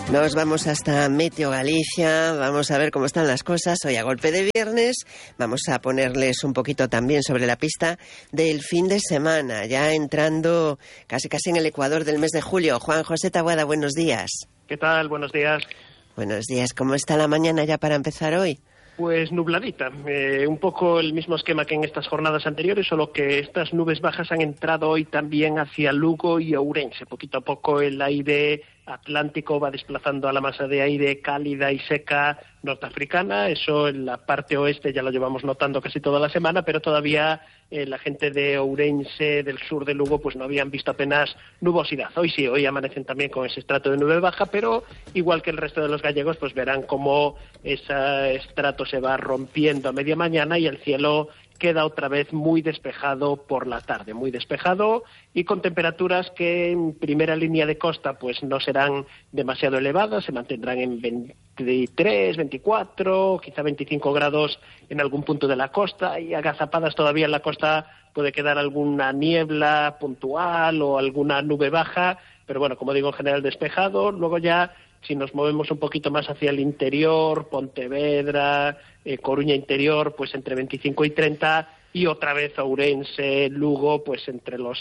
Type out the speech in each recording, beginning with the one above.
Nos vamos hasta Meteo Galicia, vamos a ver cómo están las cosas. Hoy a golpe de viernes vamos a ponerles un poquito también sobre la pista del fin de semana, ya entrando casi en el ecuador del mes de julio. Juan José Taboada, buenos días. ¿Qué tal? Buenos días. Buenos días, ¿cómo está la mañana ya para empezar hoy? Pues nubladita, un poco el mismo esquema que en estas jornadas anteriores, solo que estas nubes bajas han entrado hoy también hacia Lugo y Ourense. Poquito a poco el aire atlántico va desplazando a la masa de aire cálida y seca norteafricana. Eso en la parte oeste ya lo llevamos notando casi toda la semana, pero todavía la gente de Ourense, del sur de Lugo, pues no habían visto apenas nubosidad. Hoy sí, hoy amanecen también con ese estrato de nube baja, pero igual que el resto de los gallegos, pues verán cómo ese estrato se va rompiendo a media mañana y el cielo queda otra vez muy despejado por la tarde, muy despejado y con temperaturas que en primera línea de costa pues no serán demasiado elevadas, se mantendrán en 23, 24, quizá 25 grados en algún punto de la costa y agazapadas todavía en la costa puede quedar alguna niebla puntual o alguna nube baja, pero bueno, como digo, en general despejado. Luego ya si nos movemos un poquito más hacia el interior, Pontevedra, Coruña interior, pues entre 25 y 30, y otra vez Ourense, Lugo, pues entre los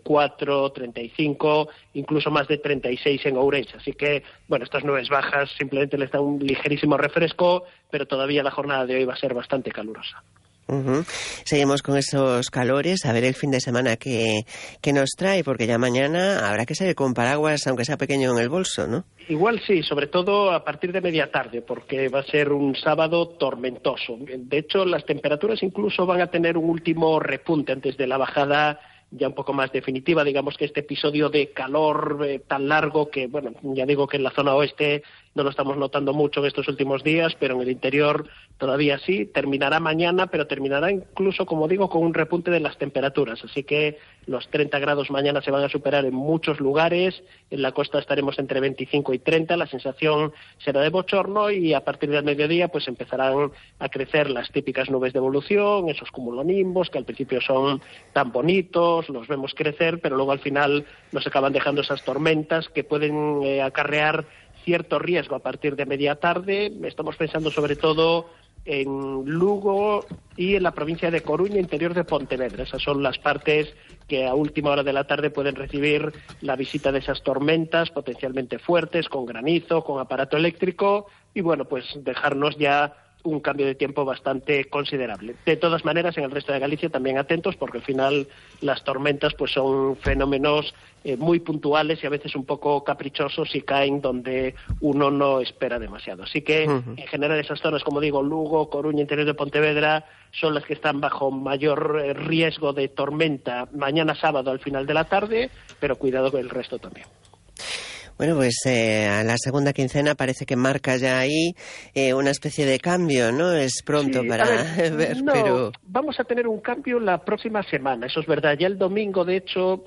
34, 35, incluso más de 36 en Ourense. Así que, bueno, estas nubes bajas simplemente les dan un ligerísimo refresco, pero todavía la jornada de hoy va a ser bastante calurosa. Uh-huh. Seguimos con esos calores, a ver el fin de semana que nos trae, porque ya mañana habrá que salir con paraguas, aunque sea pequeño en el bolso, ¿no? Igual sí, sobre todo a partir de media tarde, porque va a ser un sábado tormentoso. De hecho, las temperaturas incluso van a tener un último repunte antes de la bajada ya un poco más definitiva. Digamos que este episodio de calor tan largo que, bueno, ya digo que en la zona oeste no lo estamos notando mucho en estos últimos días, pero en el interior todavía sí. Terminará mañana, pero terminará incluso, como digo, con un repunte de las temperaturas. Así que los 30 grados mañana se van a superar en muchos lugares. En la costa estaremos entre 25 y 30. La sensación será de bochorno y a partir del mediodía pues empezarán a crecer las típicas nubes de evolución, esos cumulonimbos que al principio son tan bonitos, los vemos crecer, pero luego al final nos acaban dejando esas tormentas que pueden acarrear cierto riesgo a partir de media tarde. Estamos pensando sobre todo en Lugo y en la provincia de Coruña, interior de Pontevedra. Esas son las partes que a última hora de la tarde pueden recibir la visita de esas tormentas potencialmente fuertes, con granizo, con aparato eléctrico, y bueno, pues dejarnos ya un cambio de tiempo bastante considerable. De todas maneras, en el resto de Galicia también atentos, porque al final las tormentas pues son fenómenos muy puntuales y a veces un poco caprichosos y caen donde uno no espera demasiado. Así que, en general, esas zonas, como digo, Lugo, Coruña, interior de Pontevedra, son las que están bajo mayor riesgo de tormenta mañana sábado al final de la tarde, pero cuidado con el resto también. Bueno, pues a la segunda quincena parece que marca ya ahí una especie de cambio, ¿no? Es pronto sí, para ver, no, pero vamos a tener un cambio la próxima semana, eso es verdad. Ya el domingo, de hecho,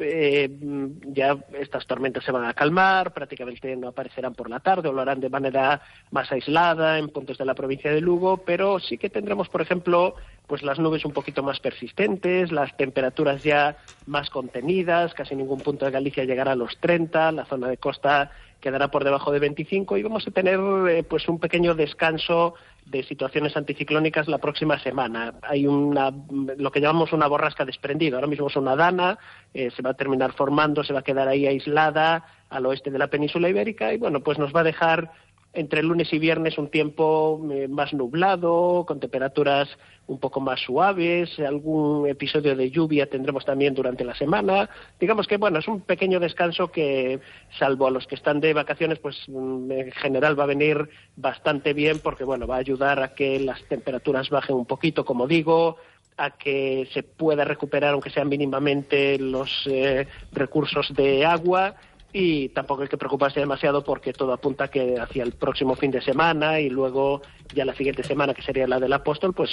ya estas tormentas se van a calmar, prácticamente no aparecerán por la tarde o lo harán de manera más aislada en puntos de la provincia de Lugo, pero sí que tendremos, por ejemplo, pues las nubes un poquito más persistentes, las temperaturas ya más contenidas, casi ningún punto de Galicia llegará a los 30, la zona de costa quedará por debajo de 25 y vamos a tener pues un pequeño descanso de situaciones anticiclónicas la próxima semana. Hay lo que llamamos una borrasca desprendida, ahora mismo es una dana, se va a terminar formando, se va a quedar ahí aislada al oeste de la península ibérica y bueno, pues nos va a dejar entre lunes y viernes un tiempo más nublado, con temperaturas un poco más suaves, algún episodio de lluvia tendremos también durante la semana. Digamos que, bueno, es un pequeño descanso que, salvo a los que están de vacaciones, pues en general va a venir bastante bien porque, bueno, va a ayudar a que las temperaturas bajen un poquito, como digo, a que se pueda recuperar, aunque sea mínimamente, los recursos de agua. Y tampoco hay que preocuparse demasiado porque todo apunta que hacia el próximo fin de semana y luego ya la siguiente semana, que sería la del Apóstol, pues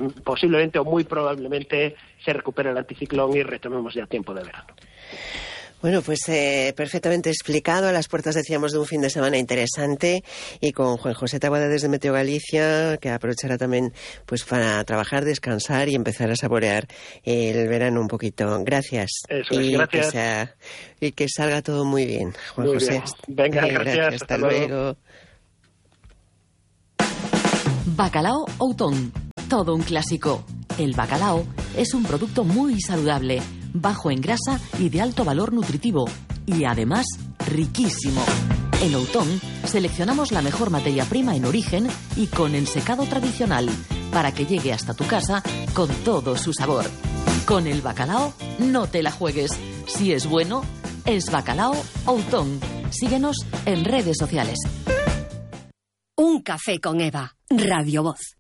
posiblemente o muy probablemente se recupere el anticiclón y retomemos ya tiempo de verano. Bueno, pues perfectamente explicado. A las puertas, decíamos, de un fin de semana interesante, y con Juan José Taboada desde Meteo Galicia, que aprovechará también pues para trabajar, descansar y empezar a saborear el verano un poquito. Gracias. Eso es, gracias. Y que salga todo muy bien, Juan muy José. Bien. Venga, gracias. Hasta luego. Bacalao Outón, todo un clásico. El bacalao es un producto muy saludable, bajo en grasa y de alto valor nutritivo, y además riquísimo. En Outón seleccionamos la mejor materia prima en origen y con ensecado tradicional, para que llegue hasta tu casa con todo su sabor. Con el bacalao no te la juegues. Si es bueno, es Bacalao Outón. Síguenos en redes sociales. Un café con Eva, Radio Voz.